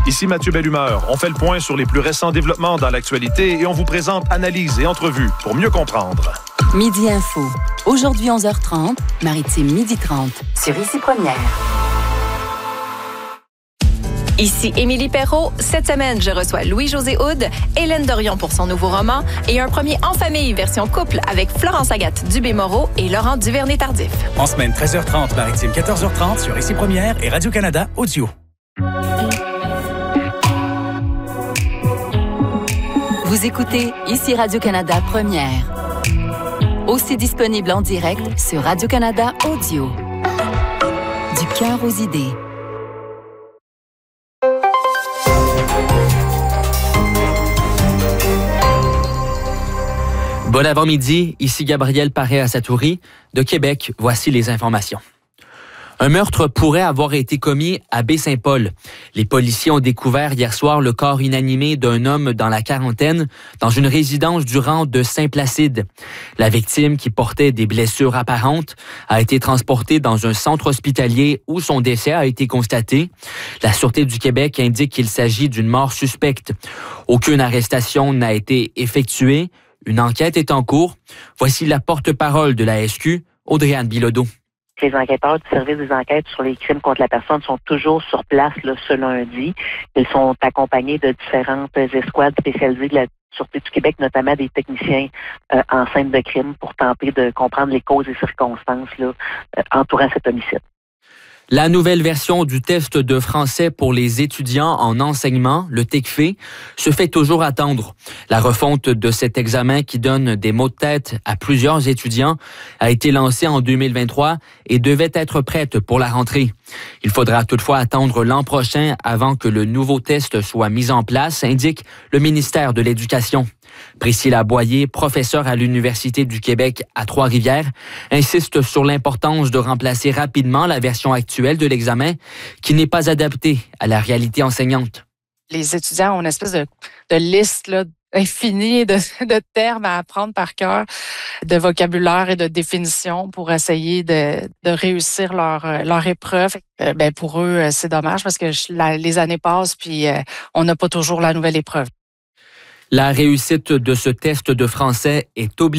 Ici Mathieu Bellumeur. On fait le point sur les plus récents développements dans l'actualité et on vous présente analyses et entrevues pour mieux comprendre. Midi Info. Aujourd'hui 11h30, Maritime 12h30 sur Ici Première. Ici Émilie Perrault. Cette semaine, je reçois Louis-José Houd, Hélène Dorion pour son nouveau roman et un premier En famille version couple avec Florence Agathe Dubé-Moreau et Laurent Duvernay-Tardif. En semaine 13h30, Maritime 14h30 sur Ici Première et Radio-Canada Audio. Vous écoutez Ici Radio-Canada Première. Aussi disponible en direct sur Radio-Canada Audio. Du cœur aux idées. Bon avant-midi, ici Gabriel Paré-Asatouri. De Québec, voici les informations. Un meurtre pourrait avoir été commis à Baie-Saint-Paul. Les policiers ont découvert hier soir le corps inanimé d'un homme dans la quarantaine dans une résidence du rang de Saint-Placide. La victime, qui portait des blessures apparentes, a été transportée dans un centre hospitalier où son décès a été constaté. La Sûreté du Québec indique qu'il s'agit d'une mort suspecte. Aucune arrestation n'a été effectuée. Une enquête est en cours. Voici la porte-parole de la SQ, Audrey-Anne Bilodeau. Les enquêteurs du service des enquêtes sur les crimes contre la personne sont toujours sur place ce lundi. Ils sont accompagnés de différentes escouades spécialisées de la Sûreté du Québec, notamment des techniciens en scène de crime pour tenter de comprendre les causes et circonstances entourant cet homicide. La nouvelle version du test de français pour les étudiants en enseignement, le TECFE, se fait toujours attendre. La refonte de cet examen qui donne des mots de tête à plusieurs étudiants a été lancée en 2023 et devait être prête pour la rentrée. Il faudra toutefois attendre l'an prochain avant que le nouveau test soit mis en place, indique le ministère de l'Éducation. Priscilla Boyer, professeure à l'Université du Québec à Trois-Rivières, insiste sur l'importance de remplacer rapidement la version actuelle de l'examen qui n'est pas adaptée à la réalité enseignante. Les étudiants ont une espèce de liste infinie de termes à apprendre par cœur, de vocabulaire et de définition pour essayer de réussir leur épreuve. Pour eux, c'est dommage parce que les années passent puis on n'a pas toujours la nouvelle épreuve. La réussite de ce test de français est obligatoire.